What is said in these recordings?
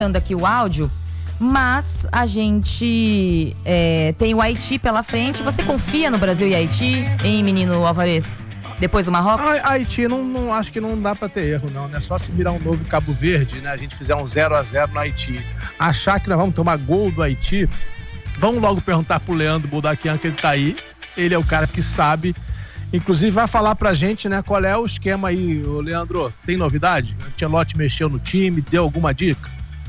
aqui o áudio, mas a gente tem o Haiti pela frente. Você confia no Brasil e Haiti, hein, menino Alvarez? Depois do Marrocos? Haiti não acho que não dá pra ter erro, não, né? Só se virar um novo Cabo Verde, né? A gente fizer um 0-0 no Haiti. Achar que nós vamos tomar gol do Haiti, vamos logo perguntar pro Leandro Budakian, que ele tá aí. Ele é o cara que sabe. Inclusive vai falar pra gente, né, qual é o esquema aí. Ô, Leandro, tem novidade? O Ancelotti mexeu no time, deu alguma dica?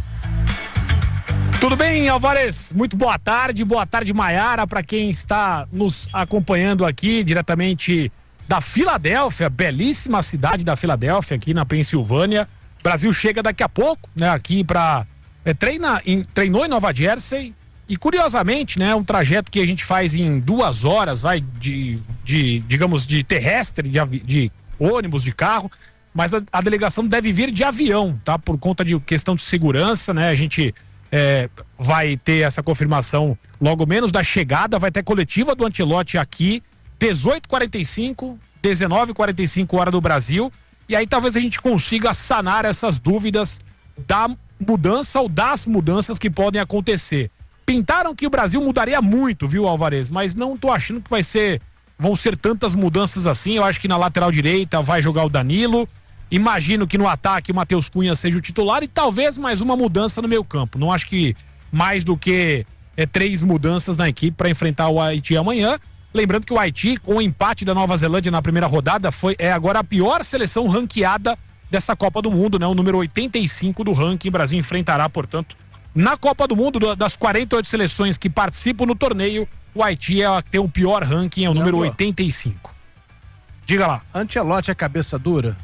Tudo bem, Alvarez? Muito boa tarde Maiara, para quem está nos acompanhando aqui diretamente da Filadélfia, belíssima cidade da Filadélfia, aqui na Pensilvânia. O Brasil chega daqui a pouco, né, aqui para treinou em Nova Jersey. E curiosamente, né, um trajeto que a gente faz em 2 horas, digamos, de terrestre, de ônibus, de carro, mas a delegação deve vir de avião, tá? Por conta de questão de segurança, né? A gente vai ter essa confirmação logo menos da chegada, vai ter coletiva do Ancelotti aqui, 18h45, 19h45 hora do Brasil, e aí talvez a gente consiga sanar essas dúvidas da mudança ou das mudanças que podem acontecer. Pintaram que o Brasil mudaria muito, viu, Alvarez? Mas não tô achando que vão ser tantas mudanças assim. Eu acho que na lateral direita vai jogar o Danilo. Imagino que no ataque o Matheus Cunha seja o titular e talvez mais uma mudança no meio campo. Não acho que mais do que 3 mudanças na equipe para enfrentar o Haiti amanhã. Lembrando que o Haiti, com o empate da Nova Zelândia na primeira rodada, é agora a pior seleção ranqueada dessa Copa do Mundo, né? O número 85 do ranking. O Brasil enfrentará, portanto, na Copa do Mundo, das 48 seleções que participam no torneio, o Haiti é a que tem o pior ranking, é o número 85. Diga lá. Ancelotti é cabeça dura?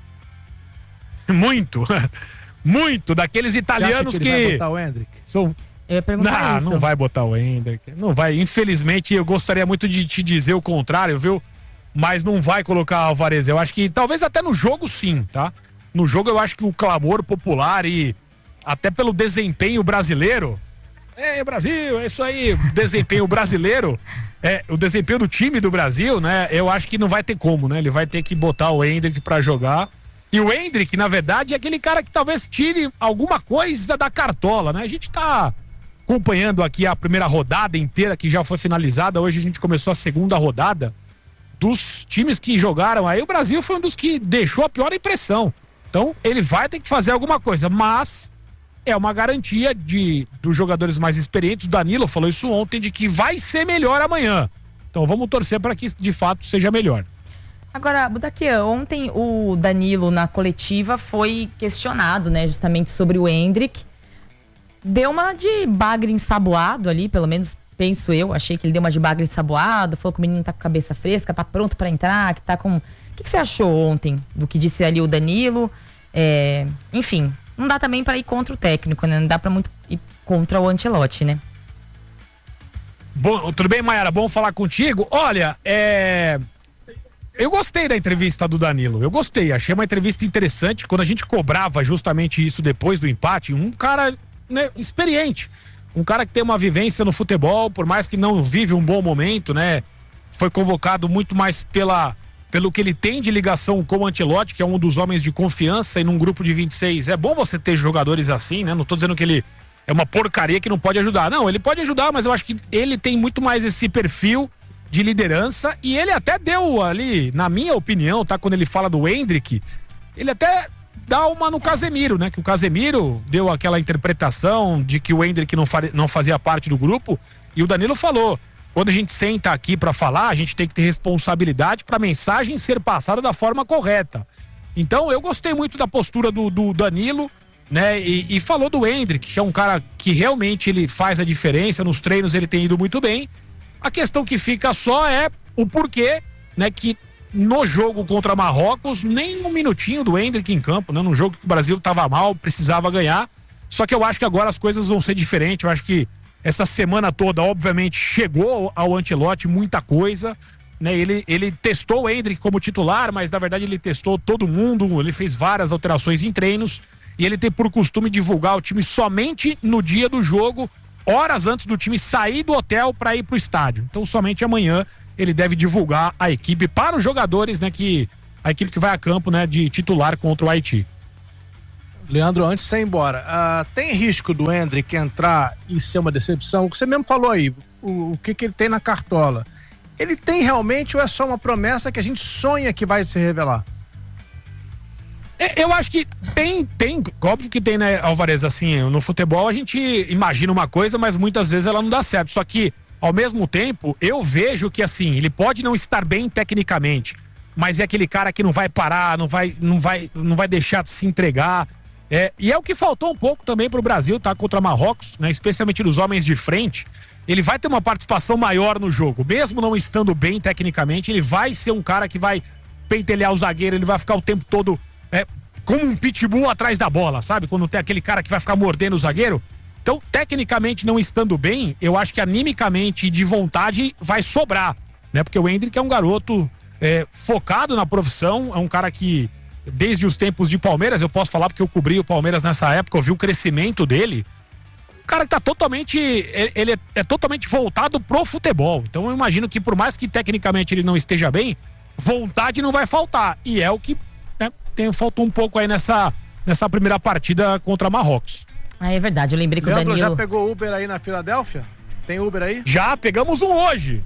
Muito. Muito. Daqueles italianos que vai botar o Endrick? São... Eu ia perguntar isso. Não vai botar o Endrick. Não vai. Infelizmente, eu gostaria muito de te dizer o contrário, viu? Mas não vai colocar Alvarez. Eu acho que talvez até no jogo sim, tá? No jogo eu acho que o clamor popular e até pelo desempenho brasileiro. Brasil, é isso aí. O desempenho brasileiro, o desempenho do time do Brasil, né? Eu acho que não vai ter como, né? Ele vai ter que botar o Endrick pra jogar. E o Endrick, na verdade, é aquele cara que talvez tire alguma coisa da cartola, né? A gente tá acompanhando aqui a primeira rodada inteira, que já foi finalizada. Hoje a gente começou a segunda rodada dos times que jogaram. Aí o Brasil foi um dos que deixou a pior impressão. Então, ele vai ter que fazer alguma coisa, mas é uma garantia dos jogadores mais experientes. O Danilo falou isso ontem, de que vai ser melhor amanhã. Então, vamos torcer para que, de fato, seja melhor. Agora, Budakian, ontem o Danilo, na coletiva, foi questionado, né, justamente sobre o Endrick. Deu uma de bagre ensaboado ali, pelo menos penso eu. Achei que ele deu uma de bagre ensaboado, falou que o menino tá com a cabeça fresca, tá pronto para entrar, que tá com... O que você achou ontem do que disse ali o Danilo? Enfim, não dá também para ir contra o técnico, né? Não dá para muito ir contra o Ancelotti, né? Bom, tudo bem, Maiara? Bom falar contigo. Olha, eu gostei da entrevista do Danilo. Eu gostei, achei uma entrevista interessante. Quando a gente cobrava justamente isso depois do empate, um cara, né, experiente. Um cara que tem uma vivência no futebol, por mais que não vive um bom momento, né? Foi convocado muito mais pelo que ele tem de ligação com o Ancelotti, que é um dos homens de confiança, e num grupo de 26. É bom você ter jogadores assim, né? Não tô dizendo que ele é uma porcaria que não pode ajudar. Não, ele pode ajudar, mas eu acho que ele tem muito mais esse perfil de liderança, e ele até deu ali, na minha opinião, tá? Quando ele fala do Endrick, ele até dá uma no Casemiro, né? Que o Casemiro deu aquela interpretação de que o Endrick não fazia parte do grupo, e o Danilo falou: quando a gente senta aqui para falar, a gente tem que ter responsabilidade para a mensagem ser passada da forma correta. Então, eu gostei muito da postura do Danilo, né? E falou do Endrick, que é um cara que realmente ele faz a diferença, nos treinos ele tem ido muito bem. A questão que fica só é o porquê, né, que no jogo contra Marrocos, nem um minutinho do Endrick em campo, né? Num jogo que o Brasil estava mal, precisava ganhar. Só que eu acho que agora as coisas vão ser diferentes. Eu acho que essa semana toda, obviamente, chegou ao Ancelotti muita coisa, né? Ele testou o Endrick como titular, mas na verdade ele testou todo mundo, ele fez várias alterações em treinos, e ele tem por costume divulgar o time somente no dia do jogo, horas antes do time sair do hotel para ir pro estádio. Então somente amanhã ele deve divulgar a equipe para os jogadores, né, a equipe que vai a campo, né, de titular contra o Haiti. Leandro, antes de você ir embora, tem risco do Endrick entrar e ser uma decepção? O que você mesmo falou aí, o que ele tem na cartola. Ele tem realmente ou é só uma promessa que a gente sonha que vai se revelar? Eu acho que tem, óbvio que tem, né, Alvarez, assim, no futebol a gente imagina uma coisa, mas muitas vezes ela não dá certo, só que, ao mesmo tempo, eu vejo que, assim, ele pode não estar bem tecnicamente, mas é aquele cara que não vai parar, não vai deixar de se entregar, e é o que faltou um pouco também pro Brasil, tá, contra Marrocos, né, especialmente dos homens de frente. Ele vai ter uma participação maior no jogo, mesmo não estando bem tecnicamente, ele vai ser um cara que vai pentelhar o zagueiro, ele vai ficar o tempo todo como um pitbull atrás da bola, sabe? Quando tem aquele cara que vai ficar mordendo o zagueiro. Então, tecnicamente não estando bem, eu acho que animicamente e de vontade vai sobrar, né? Porque o Endrick é um garoto focado na profissão, é um cara que, desde os tempos de Palmeiras, eu posso falar porque eu cobri o Palmeiras nessa época, eu vi o crescimento dele. Um cara que tá totalmente, ele é totalmente voltado pro futebol. Então eu imagino que por mais que tecnicamente ele não esteja bem, vontade não vai faltar. E é o que faltou um pouco aí nessa primeira partida contra Marrocos. É verdade, eu lembrei que Leandro, o Danilo... já pegou Uber aí na Filadélfia? Tem Uber aí? Já, pegamos um hoje.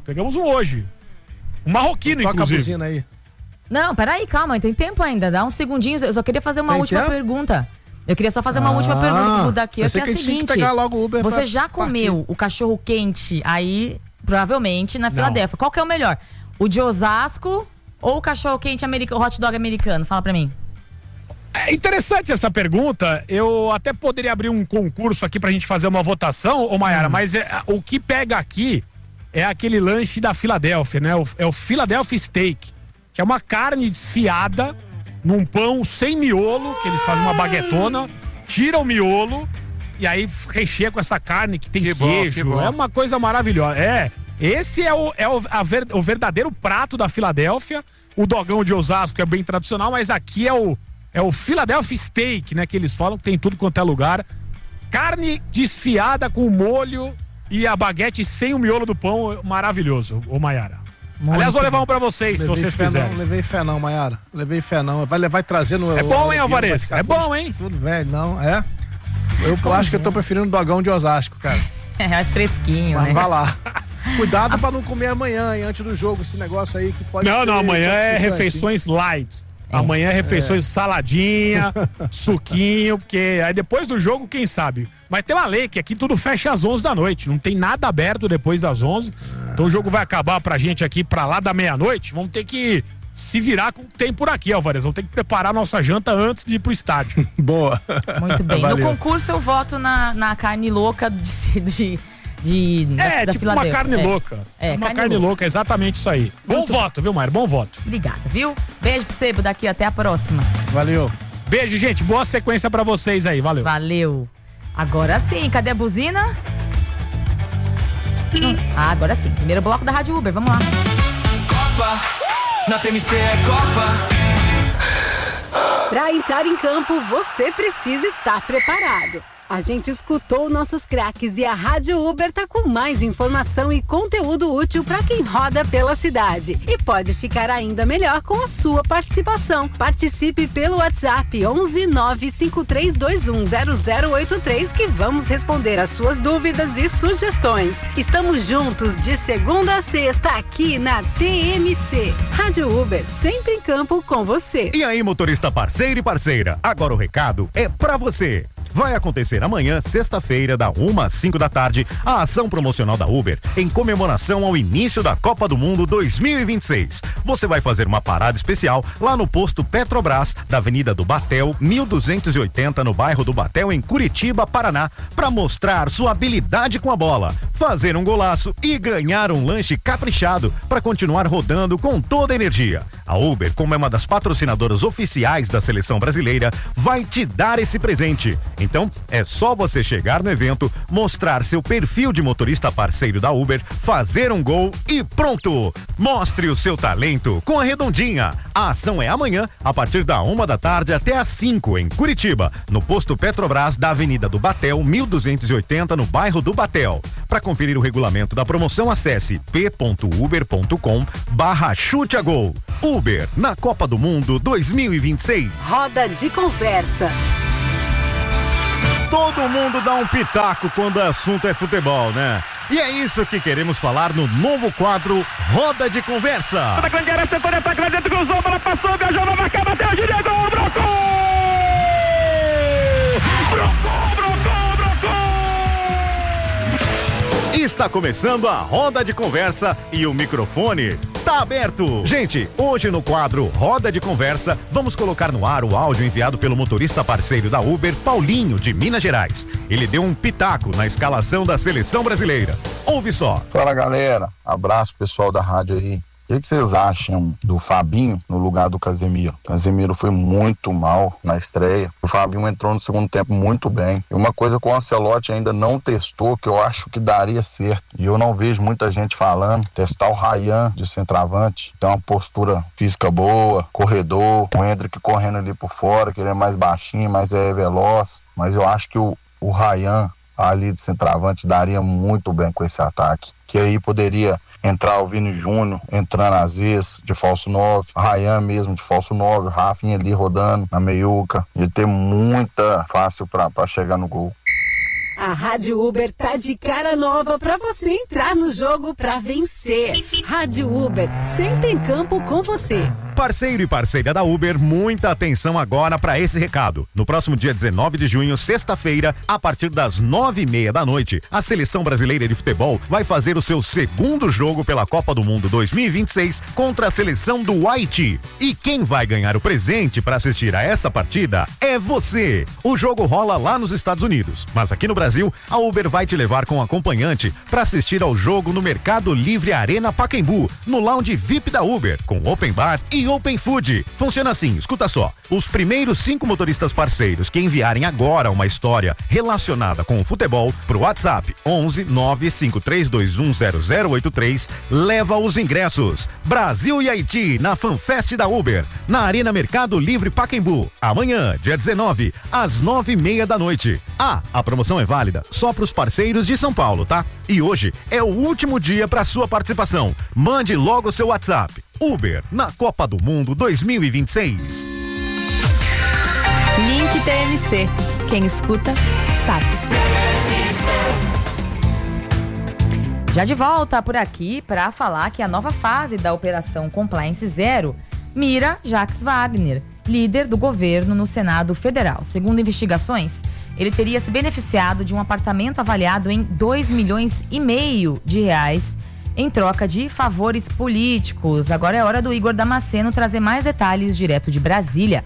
Um marroquino, Toca inclusive. A buzina aí. Não, peraí, calma, tem tempo ainda, dá uns segundinhos, eu só queria fazer uma última pergunta. Eu queria só fazer uma última pergunta pro Budaquia, que é a seguinte, você já comeu o cachorro quente aí, provavelmente, na Filadélfia. Qual que é o melhor? O de Osasco ou o cachorro quente americano, o hot dog americano? Fala pra mim. É interessante essa pergunta. Eu até poderia abrir um concurso aqui pra gente fazer uma votação, ô Maiara, mas o que pega aqui é aquele lanche da Filadélfia, né? É o Philadelphia Steak, que é uma carne desfiada num pão sem miolo, que eles fazem uma baguetona, tira o miolo e aí recheia com essa carne que tem queijo. É uma coisa maravilhosa. Esse é o verdadeiro prato da Filadélfia. O dogão de Osasco é bem tradicional, mas aqui é o Philadelphia Steak, né? Que eles falam que tem tudo quanto é lugar. Carne desfiada com molho e a baguete sem o miolo do pão, maravilhoso, ô Maiara. Aliás, vou levar um pra vocês, se vocês quiserem. Não levei fé não, Maiara. Levei fé não. Vai trazer no... É bom, hein, Alvarez? É bom, hein? Tudo velho, não, Eu acho que eu tô preferindo o dogão de Osasco, cara. Mais fresquinho, né? Vai lá. Cuidado pra não comer amanhã, hein, antes do jogo, esse negócio aí que pode Não, amanhã é refeições light. Amanhã é refeições saladinha, suquinho, porque aí depois do jogo, quem sabe? Mas tem uma lei que aqui tudo fecha às 11 da noite, não tem nada aberto depois das 11. Então o jogo vai acabar pra gente aqui pra lá da meia-noite, vamos ter que se virar com o tempo por aqui, Alvarez. Vamos ter que preparar nossa janta antes de ir pro estádio. Boa. Muito bem. Valeu. No concurso eu voto na carne louca da tipo uma carne louca. Uma carne louca, exatamente isso aí. Bom voto, viu, Maíra? Bom voto. Obrigada, viu? Beijo pra você, daqui até a próxima. Valeu. Beijo, gente. Boa sequência pra vocês aí. Valeu. Valeu. Agora sim, cadê a buzina? Agora sim. Primeiro bloco da Rádio Uber, vamos lá. Copa, na TMC é Copa. Para entrar em campo, você precisa estar preparado. A gente escutou nossos craques e a Rádio Uber tá com mais informação e conteúdo útil para quem roda pela cidade. E pode ficar ainda melhor com a sua participação. Participe pelo WhatsApp 11 95321 0083 que vamos responder as suas dúvidas e sugestões. Estamos juntos de segunda a sexta aqui na TMC. Rádio Uber, sempre em campo com você. E aí, motorista parceiro e parceira, agora o recado é pra você. Vai acontecer amanhã, sexta-feira, da 1 às 5 da tarde, a ação promocional da Uber em comemoração ao início da Copa do Mundo 2026. Você vai fazer uma parada especial lá no posto Petrobras, da Avenida do Batel, 1280, no bairro do Batel, em Curitiba, Paraná, para mostrar sua habilidade com a bola, fazer um golaço e ganhar um lanche caprichado para continuar rodando com toda a energia. A Uber, como é uma das patrocinadoras oficiais da seleção brasileira, vai te dar esse presente. Então, é só você chegar no evento, mostrar seu perfil de motorista parceiro da Uber, fazer um gol e pronto! Mostre o seu talento com a Redondinha. A ação é amanhã, a partir da 1 da tarde até às 5, em Curitiba, no posto Petrobras da Avenida do Batel, 1280, no bairro do Batel. Para conferir o regulamento da promoção, acesse Todo mundo dá um pitaco quando o assunto é futebol, né? E é isso que queremos falar no novo quadro Roda de Conversa. Atacante direto, setor de ataque, lá dentro, cruzou, bola passou, viajou, vai marcar, bateu, Gil, gol, brocou! Está começando a Roda de Conversa e o microfone tá aberto. Gente, hoje no quadro Roda de Conversa, vamos colocar no ar o áudio enviado pelo motorista parceiro da Uber, Paulinho, de Minas Gerais. Ele deu um pitaco na escalação da seleção brasileira. Ouve só. Fala, galera. Abraço, pessoal da rádio aí. O que vocês acham do Fabinho no lugar do Casemiro? O Casemiro foi muito mal na estreia. O Fabinho entrou no segundo tempo muito bem. E uma coisa que o Ancelotti ainda não testou, que eu acho que daria certo, e eu não vejo muita gente falando, testar o Ryan de centroavante. Tem uma postura física boa, corredor, o Endrick correndo ali por fora, que ele é mais baixinho, mas é veloz. Mas eu acho que o Ryan ali de centroavante daria muito bem com esse ataque. Que aí poderia entrar o Vini Júnior, entrando às vezes de falso 9, Ryan mesmo de falso 9, o Rafinha ali rodando na meiuca, e ter muita fácil para chegar no gol. A Rádio Uber tá de cara nova para você entrar no jogo para vencer. Rádio Uber, sempre em campo com você. Parceiro e parceira da Uber, muita atenção agora para esse recado. No próximo dia 19 de junho, sexta-feira, a partir das 9:30 da noite, a Seleção Brasileira de Futebol vai fazer o seu segundo jogo pela Copa do Mundo 2026 contra a seleção do Haiti. E quem vai ganhar o presente para assistir a essa partida é você. O jogo rola lá nos Estados Unidos, mas aqui no Brasil, a Uber vai te levar com acompanhante para assistir ao jogo no Mercado Livre Arena Pacaembu, no lounge VIP da Uber, com open bar e open food. Funciona assim, escuta só. Os primeiros 5 motoristas parceiros que enviarem agora uma história relacionada com o futebol pro WhatsApp 11 953210083 leva os ingressos. Brasil e Haiti na FanFest da Uber, na Arena Mercado Livre Pacaembu, amanhã, dia 19, às 9:30 da noite. A promoção é válida só para os parceiros de São Paulo, tá? E hoje é o último dia para sua participação. Mande logo seu WhatsApp. Uber na Copa do Mundo 2026. Link TMC. Quem escuta, sabe. Já de volta por aqui para falar que a nova fase da Operação Compliance Zero mira Jacques Wagner, líder do governo no Senado Federal. Segundo investigações, ele teria se beneficiado de um apartamento avaliado em R$2,5 milhões em troca de favores políticos. Agora é hora do Igor Damasceno trazer mais detalhes direto de Brasília.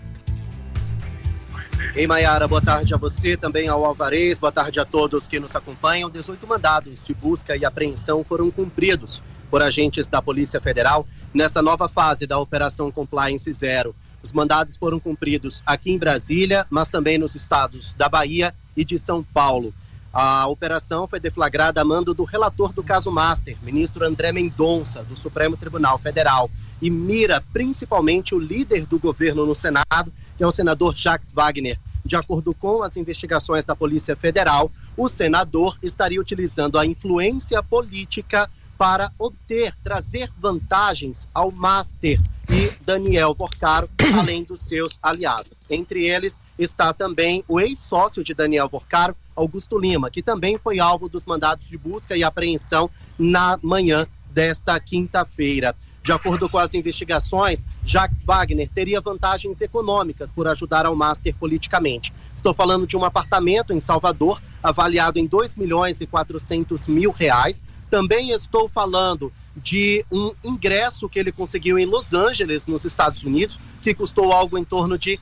Ei, Maiara, boa tarde a você, também ao Alvarez, boa tarde a todos que nos acompanham. 18 mandados de busca e apreensão foram cumpridos por agentes da Polícia Federal nessa nova fase da Operação Compliance Zero. Os mandados foram cumpridos aqui em Brasília, mas também nos estados da Bahia e de São Paulo. A operação foi deflagrada a mando do relator do caso Master, ministro André Mendonça, do Supremo Tribunal Federal, e mira principalmente o líder do governo no Senado, que é o senador Jacques Wagner. De acordo com as investigações da Polícia Federal, o senador estaria utilizando a influência política para trazer vantagens ao Master e Daniel Porcaro, além dos seus aliados. Entre eles está também o ex-sócio de Daniel Porcaro, Augusto Lima, que também foi alvo dos mandados de busca e apreensão na manhã desta quinta-feira. De acordo com as investigações, Jacques Wagner teria vantagens econômicas por ajudar ao Master politicamente. Estou falando de um apartamento em Salvador, avaliado em R$2,4 milhões. Também estou falando de um ingresso que ele conseguiu em Los Angeles, nos Estados Unidos, que custou algo em torno de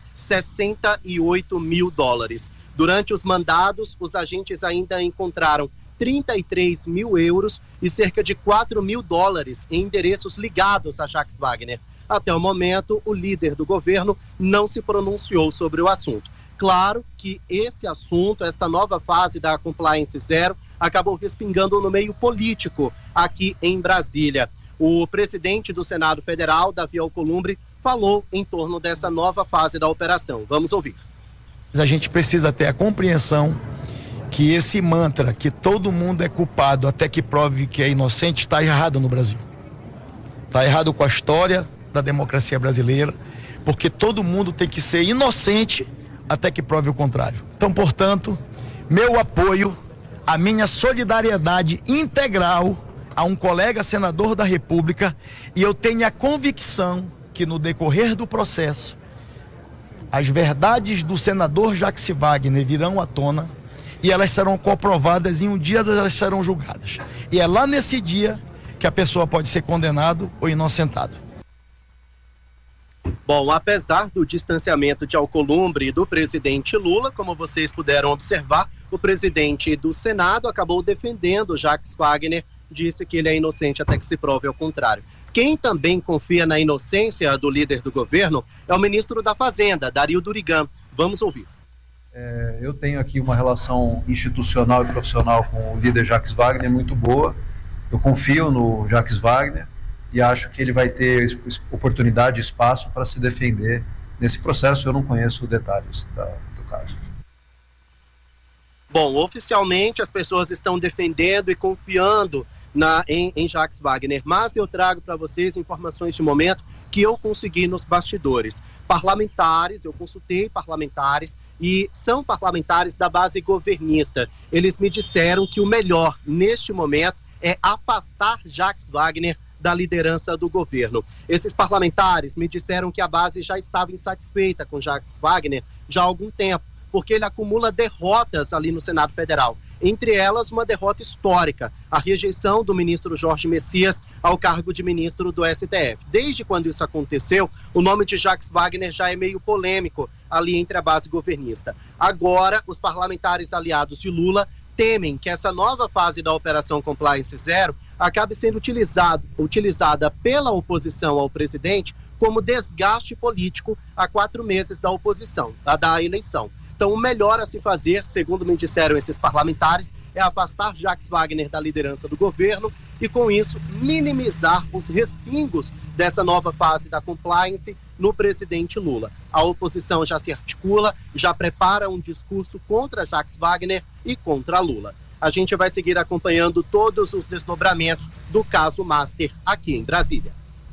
$68 mil. Durante os mandados, os agentes ainda encontraram 33 mil euros e cerca de $4 mil em endereços ligados a Jacques Wagner. Até o momento, o líder do governo não se pronunciou sobre o assunto. Claro que esse assunto, esta nova fase da Compliance Zero, acabou respingando no meio político aqui em Brasília. O presidente do Senado Federal, Davi Alcolumbre, falou em torno dessa nova fase da operação. Vamos ouvir. A gente precisa ter a compreensão que esse mantra, que todo mundo é culpado até que prove que é inocente, está errado no Brasil. Está errado com a história da democracia brasileira, porque todo mundo tem que ser inocente até que prove o contrário. Então, portanto, meu apoio, a minha solidariedade integral a um colega senador da República, e eu tenho a convicção que no decorrer do processo, as verdades do senador Jacques Wagner virão à tona e elas serão comprovadas e um dia elas serão julgadas. E é lá nesse dia que a pessoa pode ser condenado ou inocentado. Bom, apesar do distanciamento de Alcolumbre e do presidente Lula, como vocês puderam observar, o presidente do Senado acabou defendendo Jacques Wagner, disse que ele é inocente até que se prove ao contrário. Quem também confia na inocência do líder do governo é o ministro da Fazenda, Dario Durigan. Vamos ouvir. Eu tenho aqui uma relação institucional e profissional com o líder Jacques Wagner muito boa. Eu confio no Jacques Wagner e acho que ele vai ter oportunidade e espaço para se defender nesse processo. Eu não conheço detalhes do caso. Bom, oficialmente as pessoas estão defendendo e confiando em Jacques Wagner, mas eu trago para vocês informações de momento que eu consegui nos bastidores. Parlamentares, eu consultei parlamentares e são parlamentares da base governista. Eles me disseram que o melhor neste momento é afastar Jacques Wagner da liderança do governo. Esses parlamentares me disseram que a base já estava insatisfeita com Jacques Wagner já há algum tempo, porque ele acumula derrotas ali no Senado Federal. Entre elas, uma derrota histórica, a rejeição do ministro Jorge Messias ao cargo de ministro do STF. Desde quando isso aconteceu, o nome de Jacques Wagner já é meio polêmico ali entre a base governista. Agora, os parlamentares aliados de Lula temem que essa nova fase da Operação Compliance Zero acabe sendo utilizada pela oposição ao presidente como desgaste político a 4 meses da eleição. Então, o melhor a se fazer, segundo me disseram esses parlamentares, é afastar Jacques Wagner da liderança do governo e, com isso, minimizar os respingos dessa nova fase da compliance no presidente Lula. A oposição já se articula, já prepara um discurso contra Jacques Wagner e contra Lula. A gente vai seguir acompanhando todos os desdobramentos do caso Master aqui em Brasília.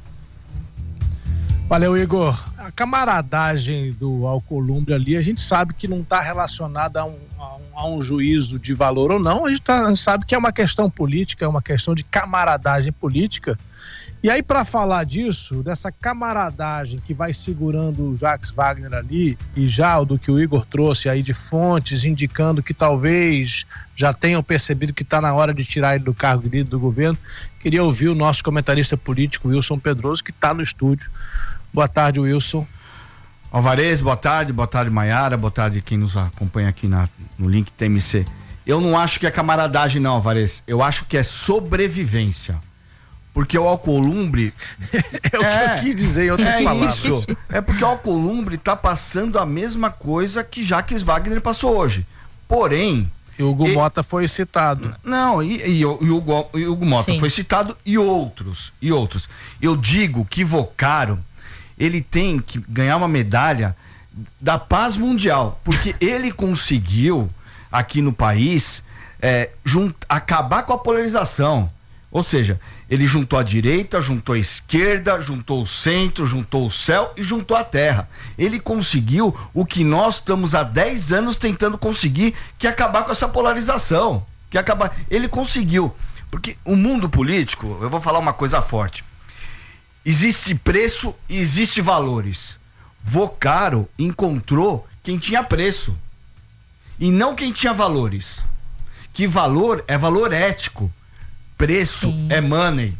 Valeu, Igor. A camaradagem do Alcolumbre ali, a gente sabe que não está relacionada a um juízo de valor ou não, a gente sabe que é uma questão política, é uma questão de camaradagem política. E aí, para falar disso, dessa camaradagem que vai segurando o Jacques Wagner ali, e já do que o Igor trouxe aí de fontes indicando que talvez já tenham percebido que está na hora de tirar ele do cargo de líder do governo, queria ouvir o nosso comentarista político, Wilson Pedroso, que está no estúdio. Boa tarde, Wilson. Alvarez, boa tarde Maiara, boa tarde quem nos acompanha aqui no link TMC. Eu não acho que é camaradagem não, Alvarez, eu acho que é sobrevivência, porque o Alcolumbre é o que eu quis dizer em outras palavras. Isso, é porque o Alcolumbre tá passando a mesma coisa que Jacques Wagner passou hoje, porém... E o Hugo Mota foi citado. Não, e o Hugo Mota foi citado e outros. Eu digo que Vocaro, ele tem que ganhar uma medalha da paz mundial, porque ele conseguiu aqui no país acabar com a polarização. Ou seja, ele juntou a direita, juntou a esquerda, juntou o centro, juntou o céu e juntou a terra. Ele conseguiu o que nós estamos há 10 anos tentando conseguir, que é acabar com essa polarização. Ele conseguiu. Porque o mundo político, eu vou falar uma coisa forte. Existe preço e existe valores. Vocaro encontrou quem tinha preço e não quem tinha valores. Que valor é valor ético. Preço é money.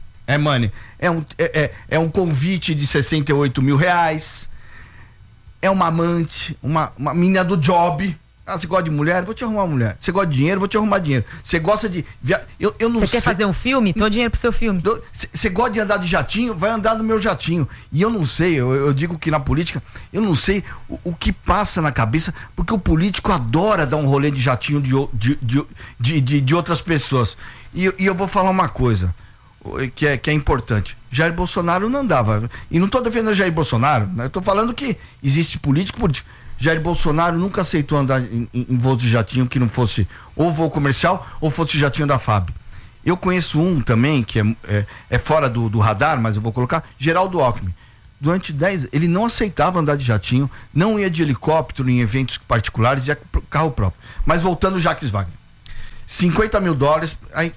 É um convite de 68 mil reais. É uma amante, uma menina do job. Você gosta de mulher? Vou te arrumar uma mulher. Você gosta de dinheiro? Vou te arrumar dinheiro. Você gosta de... Eu não sei. Você quer fazer um filme? Tô dinheiro pro seu filme. Você gosta de andar de jatinho? Vai andar no meu jatinho. E eu não sei, eu digo que na política, eu não sei o que passa na cabeça, porque o político adora dar um rolê de jatinho de outras pessoas. E eu vou falar uma coisa que é importante. Jair Bolsonaro não andava. E não tô defendendo Jair Bolsonaro, né? Eu tô falando que existe político. Jair Bolsonaro nunca aceitou andar em voo de jatinho que não fosse ou voo comercial ou fosse jatinho da FAB. Eu conheço um também que é fora do radar, mas eu vou colocar, Geraldo Alckmin. durante 10 ele não aceitava andar de jatinho, não ia de helicóptero em eventos particulares, ia com carro próprio. Mas voltando ao Jacques Wagner. $50 mil. Aí,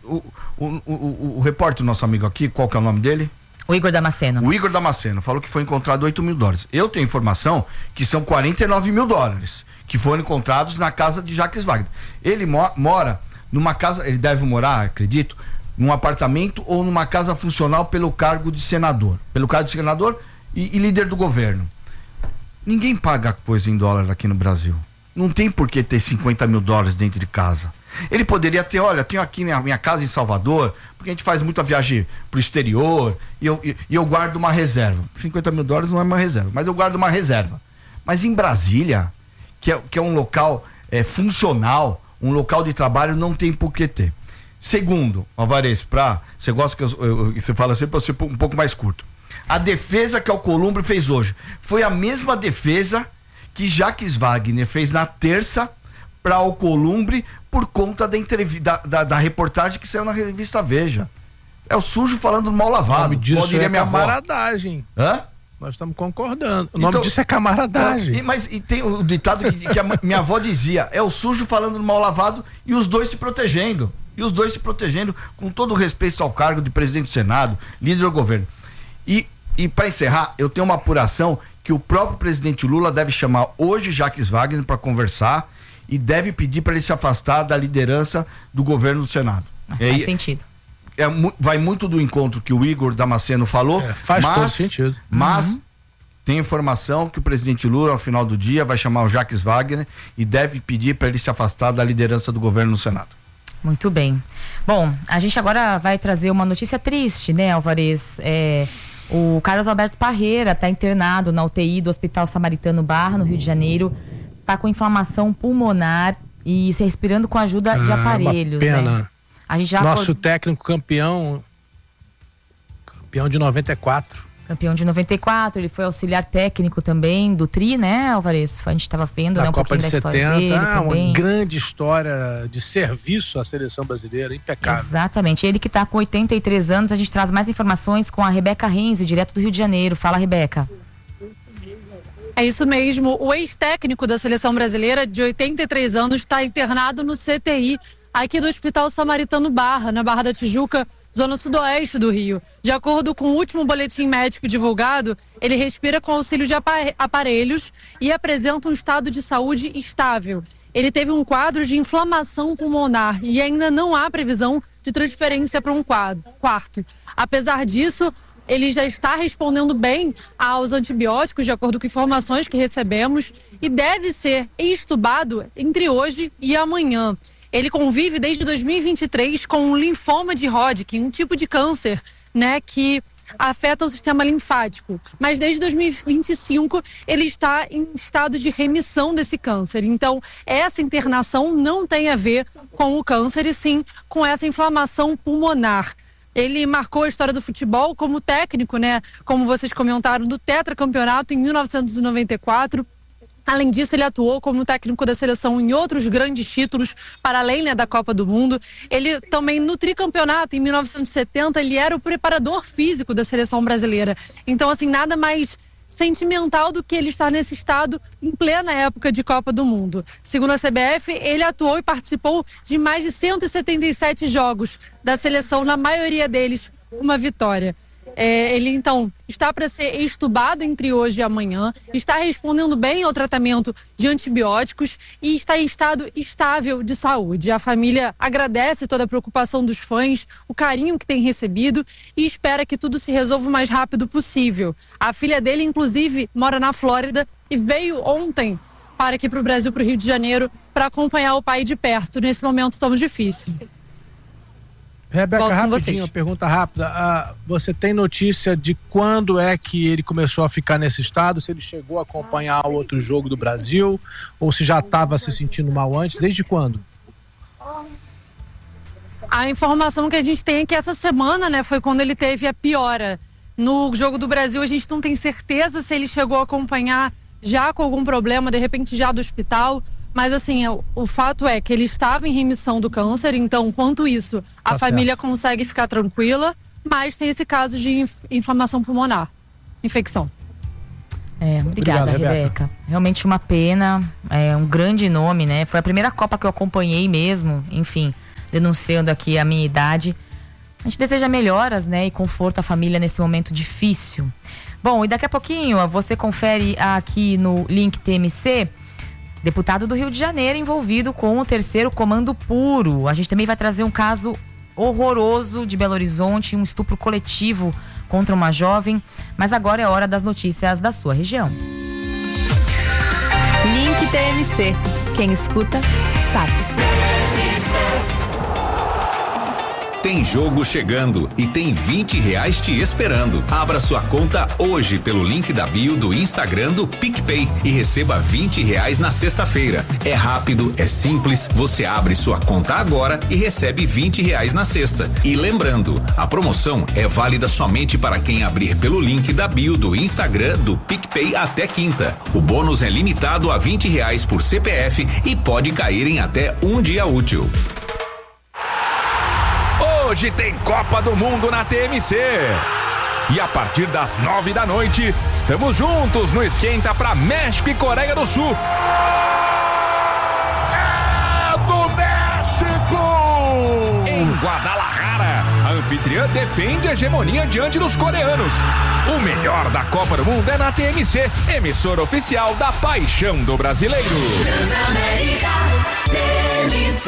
o repórter, nosso amigo aqui, qual que é o nome dele? O Igor Damasceno. O Igor Damasceno falou que foi encontrado $8 mil. Eu tenho informação que são $49 mil que foram encontrados na casa de Jacques Wagner. Ele mora numa casa, ele deve morar, acredito, num apartamento ou numa casa funcional pelo cargo de senador. Pelo cargo de senador e líder do governo. Ninguém paga coisa em dólar aqui no Brasil. Não tem por que ter $50 mil dentro de casa. Ele poderia ter, olha, tenho aqui minha casa em Salvador, porque a gente faz muita viagem pro exterior e eu guardo uma reserva. $50 mil não é uma reserva, mas eu guardo uma reserva. Mas em Brasília, que é um local funcional, um local de trabalho, não tem por que ter. Segundo, Alvarez, você gosta que você fala assim para ser um pouco mais curto. A defesa que o Alcolumbre fez hoje foi a mesma defesa que Jacques Wagner fez na terça para o Alcolumbre por conta da entrevista da reportagem que saiu na revista Veja. É o sujo falando mal lavado. O nome disso é camaradagem. Hã? Nós estamos concordando. O nome disso é camaradagem. E tem o ditado que a minha avó dizia: é o sujo falando mal lavado e os dois se protegendo. Com todo o respeito ao cargo de presidente do Senado, líder do governo. E para encerrar, eu tenho uma apuração que o próprio presidente Lula deve chamar hoje Jacques Wagner para conversar e deve pedir para ele se afastar da liderança do governo do Senado. Faz sentido. Vai muito do encontro que o Igor Damasceno falou. Faz todo sentido. Mas tem informação que o presidente Lula, ao final do dia, vai chamar o Jacques Wagner e deve pedir para ele se afastar da liderança do governo no Senado. Muito bem. Bom, a gente agora vai trazer uma notícia triste, né, Alvarez? O Carlos Alberto Parreira está internado na UTI do Hospital Samaritano Barra, no Rio de Janeiro. Está com inflamação pulmonar e se respirando com a ajuda de aparelhos. Uma pena. Né? A gente já Nosso técnico campeão de 94. Campeão de 94, ele foi auxiliar técnico também do Tri, né, Alvarez? A gente estava vendo, né, um Copa pouquinho de da 70, história dele também. Uma grande história de serviço à seleção brasileira, impecável. Exatamente, ele que está com 83 anos, a gente traz mais informações com a Rebeca Renzi, direto do Rio de Janeiro. Fala, Rebeca. É isso mesmo, o ex-técnico da seleção brasileira, de 83 anos, está internado no CTI, aqui do Hospital Samaritano Barra, na Barra da Tijuca, zona sudoeste do Rio. De acordo com o último boletim médico divulgado, ele respira com auxílio de aparelhos e apresenta um estado de saúde estável. Ele teve um quadro de inflamação pulmonar e ainda não há previsão de transferência para um quarto. Apesar disso, ele já está respondendo bem aos antibióticos, de acordo com informações que recebemos, e deve ser extubado entre hoje e amanhã. Ele convive desde 2023 com um linfoma de Hodgkin, um tipo de câncer, né, que afeta o sistema linfático. Mas desde 2025 ele está em estado de remissão desse câncer. Então, essa internação não tem a ver com o câncer, e sim com essa inflamação pulmonar. Ele marcou a história do futebol como técnico, né, como vocês comentaram, do tetracampeonato em 1994. Além disso, ele atuou como técnico da seleção em outros grandes títulos, para além, né, da Copa do Mundo. Ele também, no tricampeonato, em 1970, ele era o preparador físico da seleção brasileira. Então, assim, nada mais sentimental do que ele estar nesse estado em plena época de Copa do Mundo. Segundo a CBF, ele atuou e participou de mais de 177 jogos da seleção, na maioria deles, uma vitória. Ele, então, está para ser extubado entre hoje e amanhã, está respondendo bem ao tratamento de antibióticos e está em estado estável de saúde. A família agradece toda a preocupação dos fãs, o carinho que tem recebido, e espera que tudo se resolva o mais rápido possível. A filha dele, inclusive, mora na Flórida e veio ontem para aqui para o Brasil, para o Rio de Janeiro, para acompanhar o pai de perto nesse momento tão difícil. Rebeca, rapidinho, uma pergunta rápida. Você tem notícia de quando é que ele começou a ficar nesse estado? Se ele chegou a acompanhar o outro jogo do Brasil ou se já estava se sentindo mal antes? Desde quando? A informação que a gente tem é que essa semana, né, foi quando ele teve a piora. No jogo do Brasil, a gente não tem certeza se ele chegou a acompanhar já com algum problema, de repente já do hospital. Mas assim, o fato é que ele estava em remissão do câncer, então, quanto isso, a família consegue ficar tranquila, mas tem esse caso de inflamação pulmonar, infecção. Obrigada, Rebeca. Realmente uma pena, um grande nome, né? Foi a primeira Copa que eu acompanhei mesmo, enfim, denunciando aqui a minha idade. A gente deseja melhoras, né, e conforto à família nesse momento difícil. Bom, e daqui a pouquinho você confere aqui no link TMC, deputado do Rio de Janeiro envolvido com o 3º Comando Puro. A gente também vai trazer um caso horroroso de Belo Horizonte, um estupro coletivo contra uma jovem, mas agora é hora das notícias da sua região. Link TMC. Quem escuta, sabe. Tem jogo chegando e tem R$20 te esperando. Abra sua conta hoje pelo link da bio do Instagram do PicPay e receba R$20 na sexta-feira. É rápido, é simples, você abre sua conta agora e recebe R$20 na sexta. E lembrando, a promoção é válida somente para quem abrir pelo link da bio do Instagram do PicPay até quinta. O bônus é limitado a R$20 por CPF e pode cair em até um dia útil. Hoje tem Copa do Mundo na TMC. E a partir das 9 da noite, estamos juntos no Esquenta pra México e Coreia do Sul. É do México! Em Guadalajara, a anfitriã defende a hegemonia diante dos coreanos. O melhor da Copa do Mundo é na TMC, emissora oficial da paixão do brasileiro. Transamérica, TMC.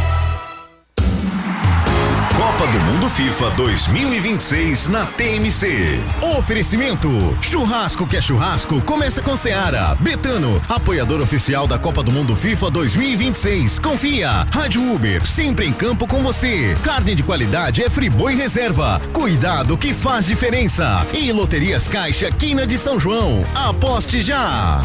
Copa do Mundo FIFA 2026 na TMC. Oferecimento: churrasco que é churrasco, começa com Seara. Betano, apoiador oficial da Copa do Mundo FIFA 2026. Confia. Rádio Uber, sempre em campo com você. Carne de qualidade é Friboi Reserva. Cuidado que faz diferença. E Loterias Caixa Quina de São João. Aposte já.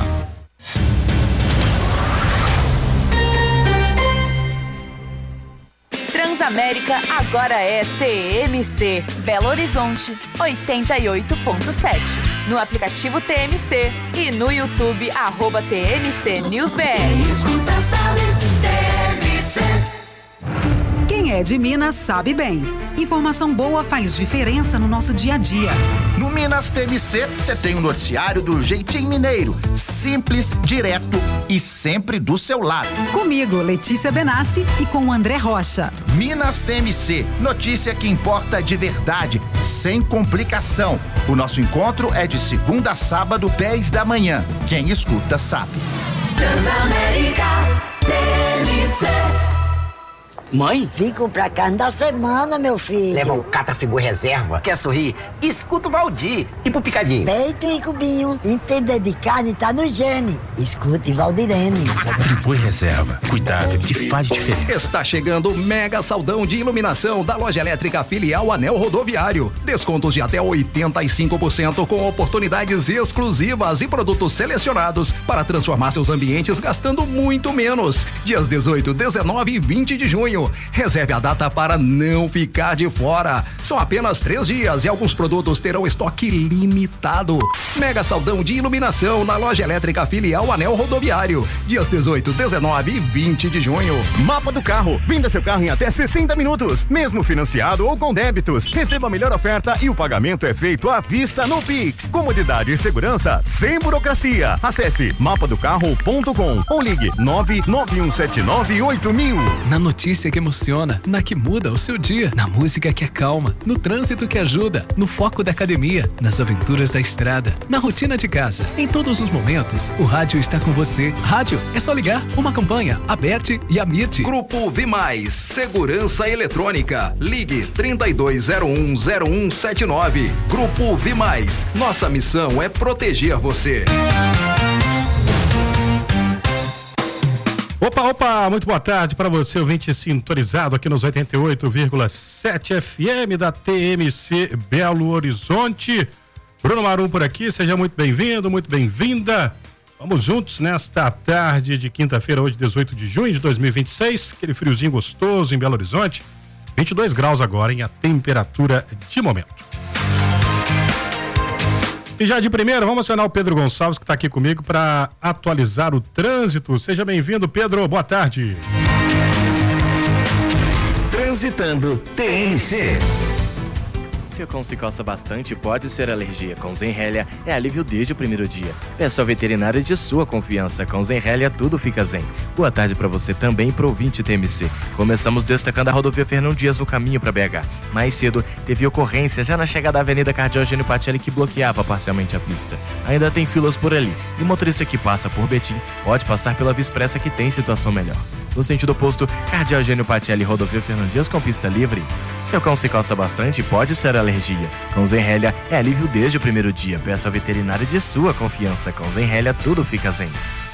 Transamérica agora é TMC. Belo Horizonte 88.7. No aplicativo TMC e no YouTube @TMC News BR. Escuta, sabe, TMC. Quem é de Minas sabe bem. Informação boa faz diferença no nosso dia a dia. No Minas TMC, você tem um noticiário do jeitinho mineiro. Simples, direto e sempre do seu lado. Comigo, Letícia Benassi, e com o André Rocha. Minas TMC, notícia que importa de verdade, sem complicação. O nosso encontro é de segunda a sábado, 10 da manhã. Quem escuta sabe. Transamérica, TMC. Mãe? Fico pra carne da semana, meu filho. Leva o Catrafiboi Reserva. Quer sorrir? Escuta o Valdir. E pro Picadinho? Peito e cubinho. Entender de carne tá no gene. Escute Valdirene. Catrafiboi Reserva. Cuidado que faz diferença. Está chegando o mega saldão de iluminação da Loja Elétrica Filial Anel Rodoviário. Descontos de até 85% com oportunidades exclusivas e produtos selecionados para transformar seus ambientes gastando muito menos. Dias 18, 19 e 20 de junho. Reserve a data para não ficar de fora. São apenas 3 dias e alguns produtos terão estoque limitado. Mega saldão de iluminação na Loja Elétrica Filial Anel Rodoviário. Dias 18, 19 e 20 de junho. Mapa do carro. Venda seu carro em até 60 minutos. Mesmo financiado ou com débitos. Receba a melhor oferta e o pagamento é feito à vista no Pix. Comodidade e segurança sem burocracia. Acesse mapadocarro.com ou ligue 991798000. Na notícia que emociona, na que muda o seu dia, na música que acalma, no trânsito que ajuda, no foco da academia, nas aventuras da estrada, na rotina de casa. Em todos os momentos, o rádio está com você. Rádio é só ligar. Uma campanha, Aberte e Amirte. Grupo Vimais, Segurança Eletrônica. Ligue 32010179. Grupo Vimais. Nossa missão é proteger você. Opa, muito boa tarde para você, ouvinte sintonizado aqui nos 88,7 FM da TMC Belo Horizonte. Bruno Marum por aqui, seja muito bem-vindo, muito bem-vinda. Vamos juntos nesta tarde de quinta-feira, hoje 18 de junho de 2026, aquele friozinho gostoso em Belo Horizonte. 22 graus agora, a temperatura de momento. E já de primeira, vamos acionar o Pedro Gonçalves, que está aqui comigo para atualizar o trânsito. Seja bem-vindo, Pedro. Boa tarde. Transitando TMC. Seu cão se coça bastante, pode ser alergia. Com Zenrelia é alívio desde o primeiro dia. Peça ao veterinário de sua confiança. Com Zenrelia tudo fica zen. Boa tarde para você também, pro ouvinte TMC. Começamos destacando a rodovia Fernão Dias no caminho para BH. Mais cedo, teve ocorrência já na chegada da Avenida Cardeal Eugênio Patelli que bloqueava parcialmente a pista. Ainda tem filas por ali. E o motorista que passa por Betim pode passar pela Via Expressa que tem situação melhor. No sentido oposto, Cardeal Eugênio Patelli, rodovia Fernão Dias com pista livre. Seu cão se coça bastante, pode ser alergia. Com Zenrelia é alívio desde o primeiro dia. Peça ao veterinário de sua confiança. Com Zenrelia tudo fica zen.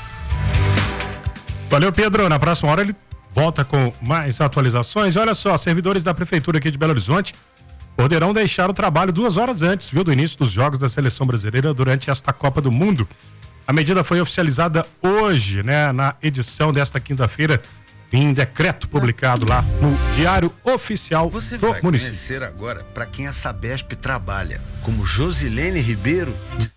Valeu, Pedro. Na próxima hora ele volta com mais atualizações. Olha só, servidores da Prefeitura aqui de Belo Horizonte poderão deixar o trabalho 2 horas antes, do início dos jogos da Seleção Brasileira durante esta Copa do Mundo. A medida foi oficializada hoje, na edição desta quinta-feira, em decreto publicado lá no Diário Oficial Você do vai município. conhecer agora para quem a Sabesp trabalha, como Josilene Ribeiro.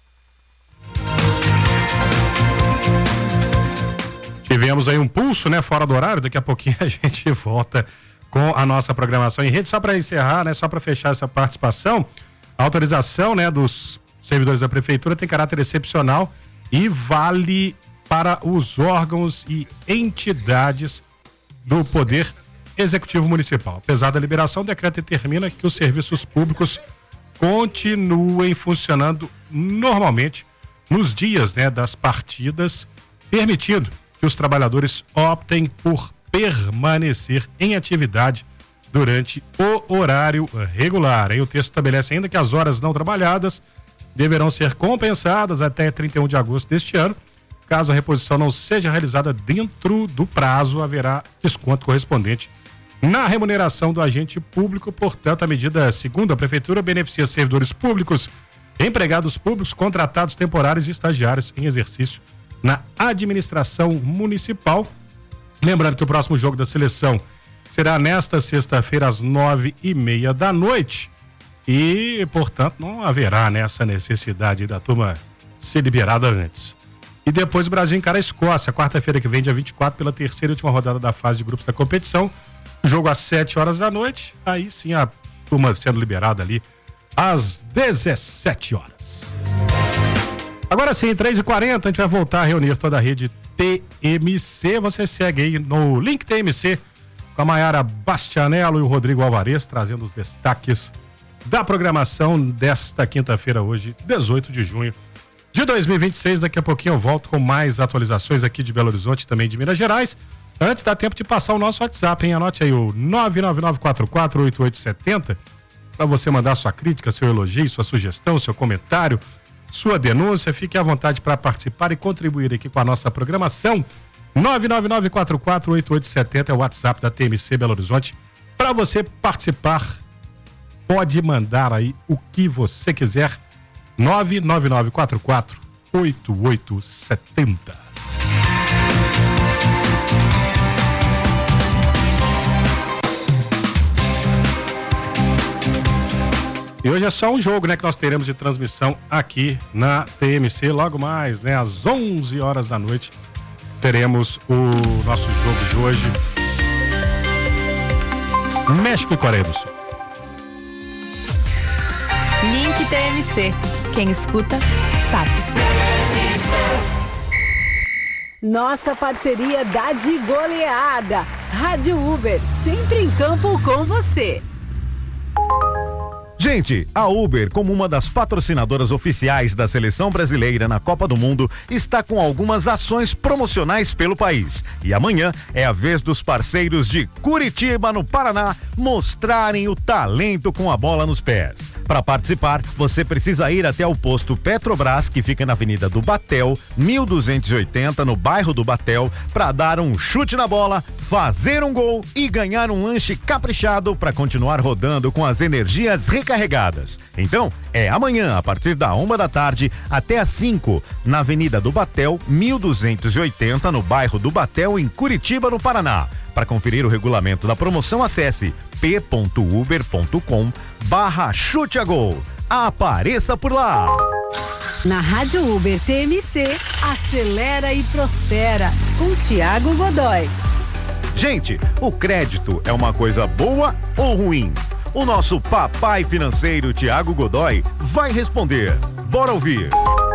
Tivemos aí um pulso, fora do horário. Daqui a pouquinho a gente volta com a nossa programação em rede. Só para encerrar, só para fechar essa participação, a autorização, dos servidores da Prefeitura tem caráter excepcional e vale para os órgãos e entidades do Poder Executivo Municipal. Apesar da liberação, o decreto determina que os serviços públicos continuem funcionando normalmente nos dias, das partidas, permitindo que os trabalhadores optem por permanecer em atividade durante o horário regular. Aí o texto estabelece ainda que as horas não trabalhadas deverão ser compensadas até 31 de agosto deste ano. Caso a reposição não seja realizada dentro do prazo, haverá desconto correspondente na remuneração do agente público. Portanto, a medida, segundo a Prefeitura, beneficia servidores públicos, empregados públicos, contratados temporários e estagiários em exercício na administração municipal. Lembrando que o próximo jogo da seleção será nesta sexta-feira às 9h30 da noite e, portanto, não haverá essa necessidade da turma ser liberada antes. E depois o Brasil encara a Escócia, quarta-feira que vem, dia 24, pela terceira e última rodada da fase de grupos da competição. Jogo às 7 horas da noite, aí sim a turma sendo liberada ali às 17 horas. Agora sim, 3h40, a gente vai voltar a reunir toda a rede TMC. Você segue aí no link TMC com a Mayara Bastianello e o Rodrigo Alvarez, trazendo os destaques da programação desta quinta-feira, hoje, 18 de junho de 2026. Daqui a pouquinho eu volto com mais atualizações aqui de Belo Horizonte e também de Minas Gerais. Antes dá tempo de passar o nosso WhatsApp, hein? Anote aí o 999448870 para você mandar sua crítica, seu elogio, sua sugestão, seu comentário, sua denúncia. Fique à vontade para participar e contribuir aqui com a nossa programação. 999448870 é o WhatsApp da TMC Belo Horizonte. Para você participar, pode mandar aí o que você quiser. 999448870. E hoje é só um jogo, que nós teremos de transmissão aqui na TMC. Logo mais, às 11 horas da noite, teremos o nosso jogo de hoje. México e Coreia do Sul. Link TMC. Quem escuta, sabe. Nossa parceria dá de goleada. Rádio Uber, sempre em campo com você. Gente, a Uber, como uma das patrocinadoras oficiais da Seleção Brasileira na Copa do Mundo, está com algumas ações promocionais pelo país. E amanhã é a vez dos parceiros de Curitiba, no Paraná, mostrarem o talento com a bola nos pés. Para participar, você precisa ir até o posto Petrobras, que fica na Avenida do Batel, 1280, no bairro do Batel, para dar um chute na bola, fazer um gol e ganhar um lanche caprichado para continuar rodando com as energias recarregadas. Então, é amanhã, a partir da 1 da tarde até às 5, na Avenida do Batel, 1280, no bairro do Batel, em Curitiba, no Paraná. Para conferir o regulamento da promoção, acesse p.uber.com/chute-a-gol. Apareça por lá! Na Rádio Uber TMC, acelera e prospera, com Thiago Godoy. Gente, o crédito é uma coisa boa ou ruim? O nosso papai financeiro Tiago Godoy vai responder. Bora ouvir.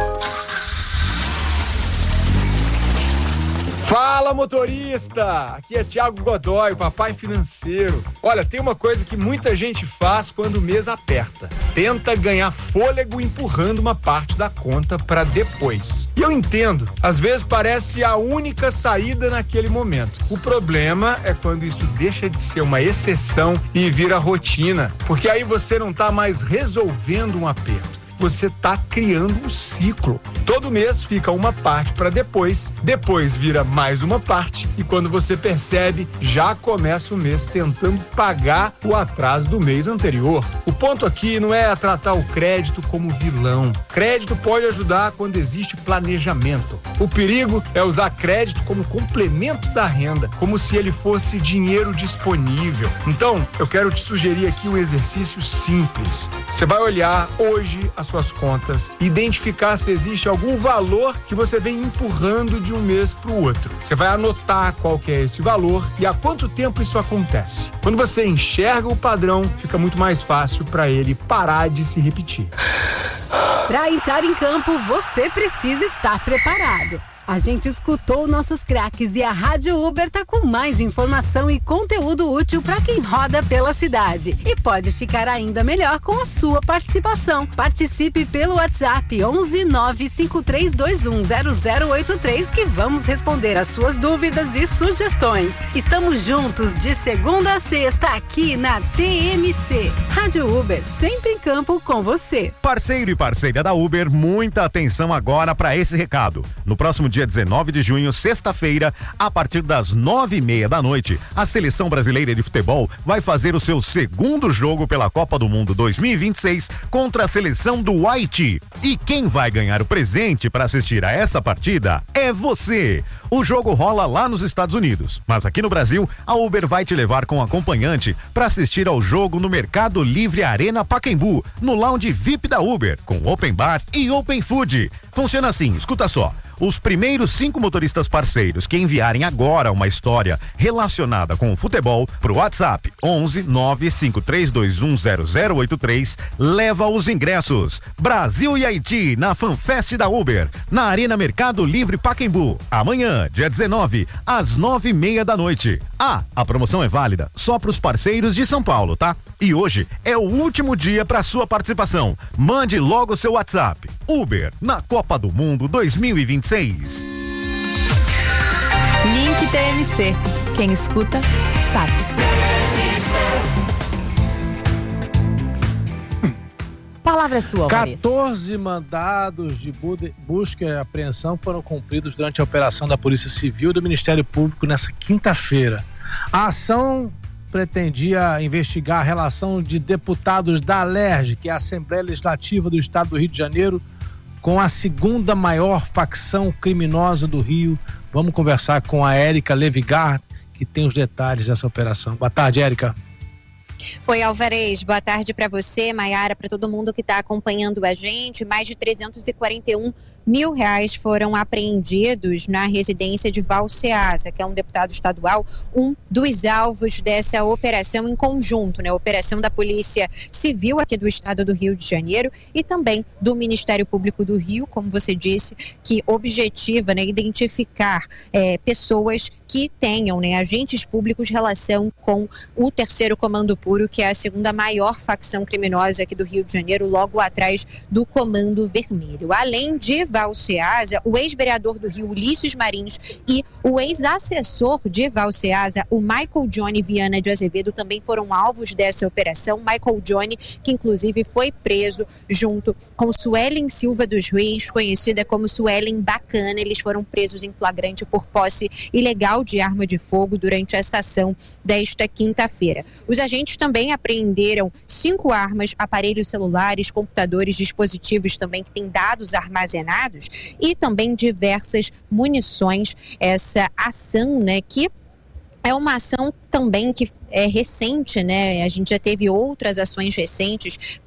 Fala, motorista! Aqui é Tiago Godoy, papai financeiro. Olha, tem uma coisa que muita gente faz quando o mês aperta. Tenta ganhar fôlego empurrando uma parte da conta para depois. E eu entendo, às vezes parece a única saída naquele momento. O problema é quando isso deixa de ser uma exceção e vira rotina, porque aí você não tá mais resolvendo um aperto. Você tá criando um ciclo. Todo mês fica uma parte para depois vira mais uma parte e quando você percebe, já começa o mês tentando pagar o atraso do mês anterior. O ponto aqui não é tratar o crédito como vilão. Crédito pode ajudar quando existe planejamento. O perigo é usar crédito como complemento da renda, como se ele fosse dinheiro disponível. Então, eu quero te sugerir aqui um exercício simples. Você vai olhar hoje as suas contas, identificar se existe algum valor que você vem empurrando de um mês para o outro. Você vai anotar qual que é esse valor e há quanto tempo isso acontece. Quando você enxerga o padrão, fica muito mais fácil para ele parar de se repetir. Para entrar em campo, você precisa estar preparado. A gente escutou nossos craques e a Rádio Uber tá com mais informação e conteúdo útil para quem roda pela cidade. E pode ficar ainda melhor com a sua participação. Participe pelo WhatsApp 11 95321 0083 que vamos responder as suas dúvidas e sugestões. Estamos juntos de segunda a sexta aqui na TMC. Rádio Uber, sempre em campo com você. Parceiro e parceira da Uber, muita atenção agora para esse recado. No próximo dia 19 de junho, sexta-feira, a partir das 9:30 da noite, a Seleção Brasileira de Futebol vai fazer o seu segundo jogo pela Copa do Mundo 2026 contra a seleção do Haiti. E quem vai ganhar o presente para assistir a essa partida é você. O jogo rola lá nos Estados Unidos, mas aqui no Brasil, a Uber vai te levar com acompanhante para assistir ao jogo no Mercado Livre Arena Pacaembu, no lounge VIP da Uber, com open bar e open food. Funciona assim, escuta só. Os primeiros 5 motoristas parceiros que enviarem agora uma história relacionada com o futebol pro WhatsApp 11 95321 0083 leva os ingressos. Brasil e Haiti na FanFest da Uber, na Arena Mercado Livre Pacaembu, amanhã, dia 19, às 9:30 da noite. A promoção é válida só pros parceiros de São Paulo, tá? E hoje é o último dia para sua participação. Mande logo seu WhatsApp. Uber na Copa do Mundo 2026. Link TMC. Quem escuta, sabe. Palavra é sua, 14 mandados de busca e apreensão foram cumpridos durante a operação da Polícia Civil e do Ministério Público nessa quinta-feira. A ação pretendia investigar a relação de deputados da ALERJ, que é a Assembleia Legislativa do Estado do Rio de Janeiro, com a segunda maior facção criminosa do Rio. Vamos conversar com a Érica Levigard, que tem os detalhes dessa operação. Boa tarde, Érica. Oi, Alvarez, boa tarde para você, Maiara, para todo mundo que está acompanhando a gente. Mais de 341 mil reais foram apreendidos na residência de Valceasa, que é um deputado estadual, um dos alvos dessa operação em conjunto, né? Operação da Polícia Civil aqui do estado do Rio de Janeiro e também do Ministério Público do Rio, como você disse, que objetiva, né, identificar pessoas que tenham, né, agentes públicos relação com o Terceiro Comando Puro, que é a segunda maior facção criminosa aqui do Rio de Janeiro, logo atrás do Comando Vermelho. Além de Valceasa, o ex-vereador do Rio, Ulisses Marins, e o ex-assessor de Valceasa, o Michael Johnny Viana de Azevedo, também foram alvos dessa operação. Michael Johnny, que inclusive foi preso junto com Suelen Silva dos Reis, conhecida como Suelen Bacana. Eles foram presos em flagrante por posse ilegal de arma de fogo durante essa ação desta quinta-feira. Os agentes também apreenderam 5 armas, aparelhos celulares, computadores, dispositivos também que têm dados armazenados e também diversas munições. Essa ação, né, que é uma ação também que é recente, né? A gente já teve outras ações recentes para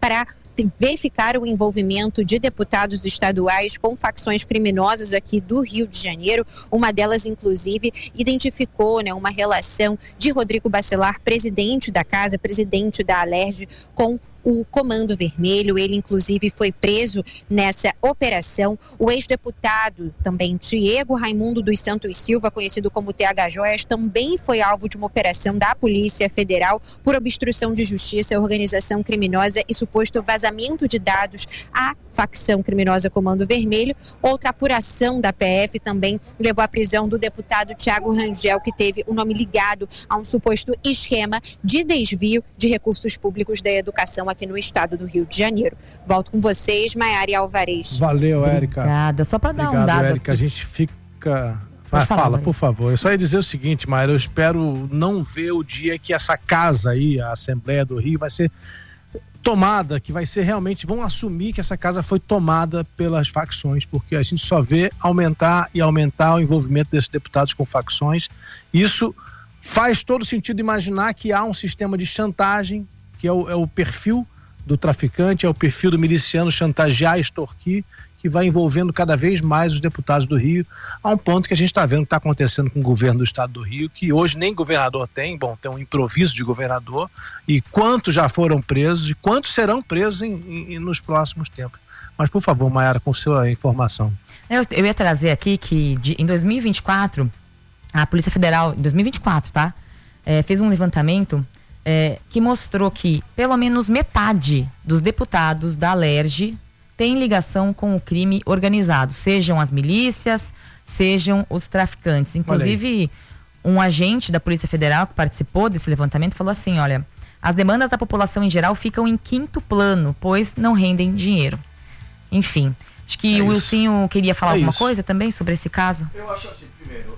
verificaram o envolvimento de deputados estaduais com facções criminosas aqui do Rio de Janeiro. Uma delas, inclusive, identificou, né, uma relação de Rodrigo Bacelar, presidente da casa, presidente da Alerj, com o Comando Vermelho. Ele, inclusive, foi preso nessa operação. O ex-deputado também, Diego Raimundo dos Santos Silva, conhecido como TH Joias, também foi alvo de uma operação da Polícia Federal por obstrução de justiça, organização criminosa e suposto vazamento de dados à facção criminosa Comando Vermelho. Outra apuração da PF também levou à prisão do deputado Thiago Rangel, que teve o nome ligado a um suposto esquema de desvio de recursos públicos da educação aqui no estado do Rio de Janeiro. Volto com vocês, Maiara e Alvarez. Valeu, Érica. Obrigada. Só para dar um dado Érica. aqui. A gente fica... Fala, por favor. Eu só ia dizer o seguinte, Maiara, eu espero não ver o dia que essa casa aí, a Assembleia do Rio, vai ser tomada, que vai ser realmente, vão assumir que essa casa foi tomada pelas facções, porque a gente só vê aumentar o envolvimento desses deputados com facções. Isso faz todo sentido imaginar que há um sistema de chantagem, que é o perfil do traficante, é o perfil do miliciano chantagear, extorquir, que vai envolvendo cada vez mais os deputados do Rio, a um ponto que a gente está vendo que está acontecendo com o governo do estado do Rio, que hoje nem governador tem, tem um improviso de governador, e quantos já foram presos e quantos serão presos nos próximos tempos. Mas, por favor, Maiara, com sua informação. Eu ia trazer aqui que em 2024, a Polícia Federal, em 2024, tá? Fez um levantamento que mostrou que pelo menos metade dos deputados da Alerj tem ligação com o crime organizado, sejam as milícias, sejam os traficantes. Inclusive, um agente da Polícia Federal que participou desse levantamento falou assim, olha, as demandas da população em geral ficam em quinto plano, pois não rendem dinheiro. Enfim, acho que o Wilsinho queria falar alguma coisa também sobre esse caso. Eu acho assim, primeiro,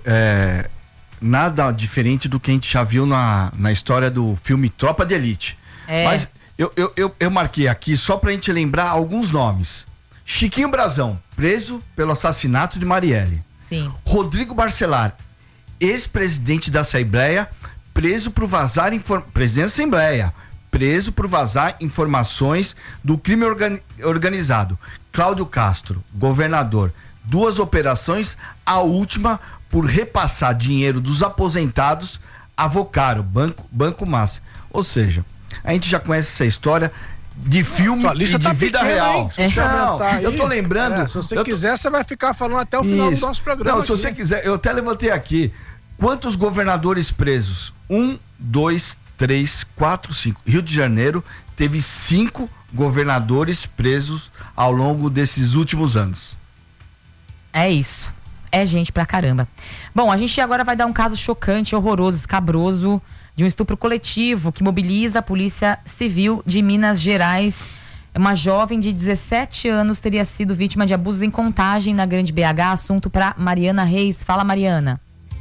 nada diferente do que a gente já viu na história do filme Tropa de Elite. Mas eu marquei aqui só pra gente lembrar alguns nomes. Chiquinho Brazão, preso pelo assassinato de Marielle. Sim. Rodrigo Bacelar, ex-presidente da Assembleia, preso por vazar presidente da Assembleia, preso por vazar informações do crime organizado. Cláudio Castro, governador, 2 operações, a última por repassar dinheiro dos aposentados a Vocaro, Banco Massa. Ou seja, a gente já conhece essa história de filme e de vida real. Eu tô lembrando. Se você quiser, você vai ficar falando até o final do nosso programa. Não, se você quiser, eu até levantei aqui. Quantos governadores presos? 1, 2, 3, 4, 5. Rio de Janeiro teve 5 governadores presos ao longo desses últimos anos. É isso. É gente pra caramba. Bom, a gente agora vai dar um caso chocante, horroroso, escabroso, de um estupro coletivo que mobiliza a Polícia Civil de Minas Gerais. Uma jovem de 17 anos teria sido vítima de abusos em Contagem, na Grande BH. Assunto para Mariana Reis. Fala, Mariana.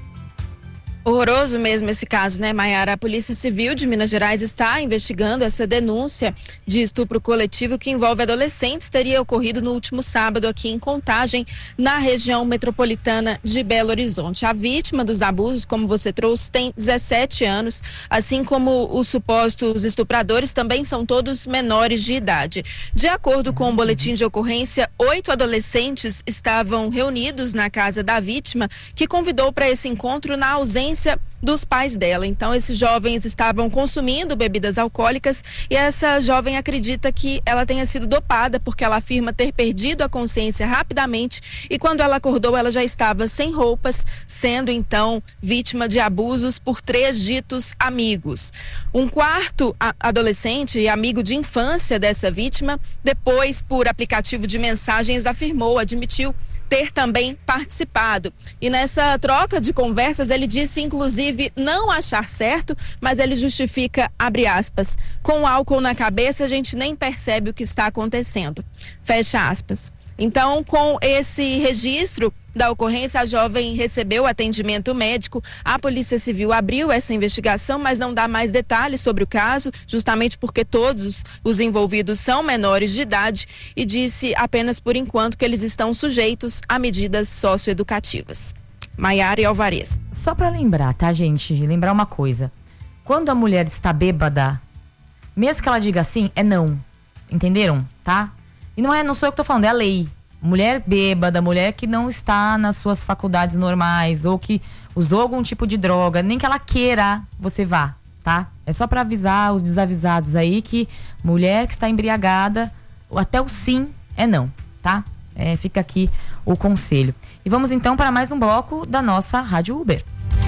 Horroroso mesmo esse caso, né, Maiara? A Polícia Civil de Minas Gerais está investigando essa denúncia de estupro coletivo que envolve adolescentes. Teria ocorrido no último sábado aqui em Contagem, na região metropolitana de Belo Horizonte. A vítima dos abusos, como você trouxe, tem 17 anos, assim como os supostos estupradores também são todos menores de idade. De acordo com o boletim de ocorrência, 8 adolescentes estavam reunidos na casa da vítima, que convidou para esse encontro na ausência dos pais dela. Então, esses jovens estavam consumindo bebidas alcoólicas e essa jovem acredita que ela tenha sido dopada, porque ela afirma ter perdido a consciência rapidamente e quando ela acordou ela já estava sem roupas, sendo então vítima de abusos por 3 ditos amigos. Um quarto adolescente e amigo de infância dessa vítima, depois por aplicativo de mensagens admitiu ter também participado. E nessa troca de conversas ele disse inclusive não achar certo, mas ele justifica, abre aspas, com álcool na cabeça a gente nem percebe o que está acontecendo. Fecha aspas. Então, com esse registro da ocorrência, a jovem recebeu atendimento médico. A Polícia Civil abriu essa investigação, mas não dá mais detalhes sobre o caso, justamente porque todos os envolvidos são menores de idade, e disse apenas por enquanto que eles estão sujeitos a medidas socioeducativas. Maiara e Alvarez. Só para lembrar, tá, gente? Lembrar uma coisa. Quando a mulher está bêbada, mesmo que ela diga assim, é não. Entenderam? Tá? E não sou eu que tô falando, é a lei. Mulher bêbada, mulher que não está nas suas faculdades normais ou que usou algum tipo de droga, nem que ela queira, você vá, tá? É só pra avisar os desavisados aí que mulher que está embriagada, até o sim é não, tá? Fica aqui o conselho. E vamos então para mais um bloco da nossa Rádio Uber.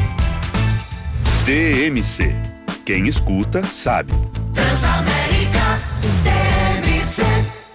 TMC. Quem escuta, sabe. Transamérica TMC.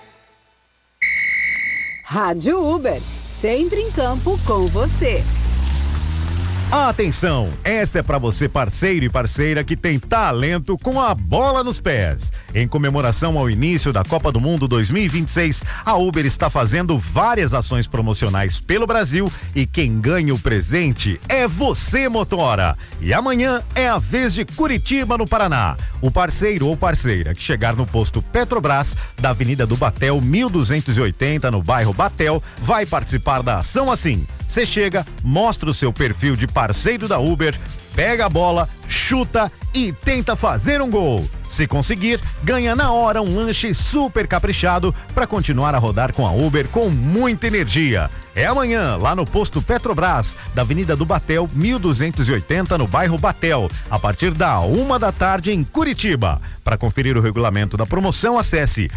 Rádio Uber, sempre em campo com você. Atenção, essa é pra você parceiro e parceira que tem talento com a bola nos pés. Em comemoração ao início da Copa do Mundo 2026, a Uber está fazendo várias ações promocionais pelo Brasil e quem ganha o presente é você, motora. E amanhã é a vez de Curitiba, no Paraná. O parceiro ou parceira que chegar no posto Petrobras, da Avenida do Batel, 1280, no bairro Batel, vai participar da ação assim. Você chega, mostra o seu perfil de parceiro da Uber, pega a bola, chuta e tenta fazer um gol. Se conseguir, ganha na hora um lanche super caprichado para continuar a rodar com a Uber com muita energia. É amanhã, lá no posto Petrobras, da Avenida do Batel, 1280, no bairro Batel, a partir da 1 da tarde em Curitiba. Para conferir o regulamento da promoção, acesse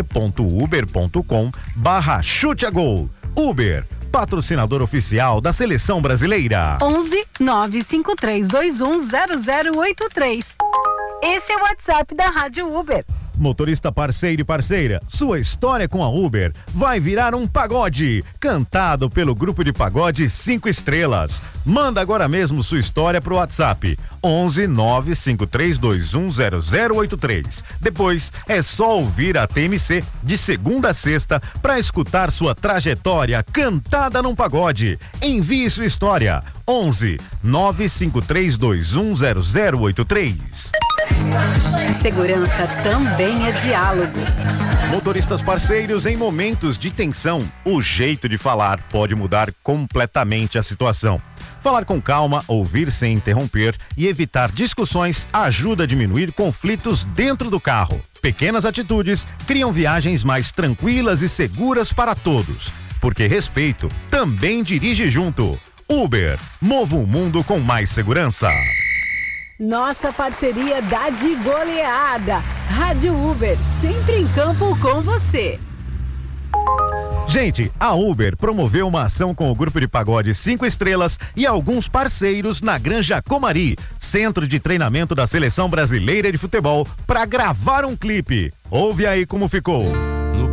p.uber.com/chute-a-gol. Uber, patrocinador oficial da Seleção Brasileira. 11 95321 0083. Esse é o WhatsApp da Rádio Uber. Motorista parceiro e parceira, sua história com a Uber vai virar um pagode, cantado pelo grupo de pagode 5 estrelas. Manda agora mesmo sua história pro WhatsApp 11 95321 0083. Depois é só ouvir a TMC de segunda a sexta para escutar sua trajetória cantada num pagode. Envie sua história 11 95321 0083. Segurança também é diálogo. Motoristas parceiros, em momentos de tensão, o jeito de falar pode mudar completamente a situação. Falar com calma, ouvir sem interromper e evitar discussões ajuda a diminuir conflitos dentro do carro. Pequenas atitudes criam viagens mais tranquilas e seguras para todos. Porque respeito também dirige junto. Uber, mova o mundo com mais segurança. Nossa parceria dá de goleada. Rádio Uber, sempre em campo com você. Gente, a Uber promoveu uma ação com o grupo de pagode 5 estrelas e alguns parceiros na Granja Comari, centro de treinamento da Seleção Brasileira de Futebol, para gravar um clipe. Ouve aí como ficou.